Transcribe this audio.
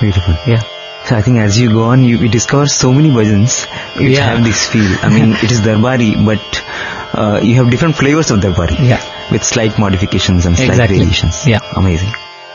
Beautiful. Yeah. So I think as you go on, you discover so many bhajans which have this feel. I mean, it is Darbari, but you have different flavors of Darbari. Yeah. With slight modifications and slight Exactly. variations. Yeah. Amazing.